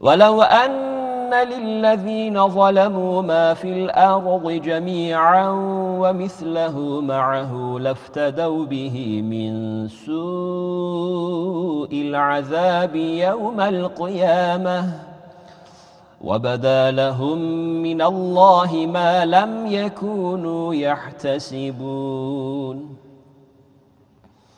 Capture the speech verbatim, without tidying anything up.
ولو أن للذين ظلموا ما في الأرض جميعا ومثله معه لافتدوا به من سوء العذاب يوم القيامة وبدا لهم من الله ما لم يكونوا يحتسبون